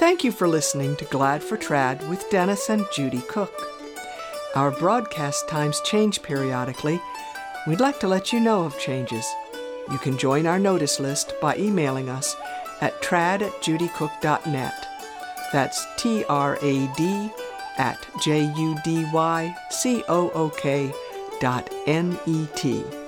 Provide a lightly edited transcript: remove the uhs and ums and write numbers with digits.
Thank you for listening to Glad for Trad with Dennis and Judy Cook. Our broadcast times change periodically. We'd like to let you know of changes. You can join our notice list by emailing us at trad@judycook.net. That's TRAD@JUDYCOOK.net.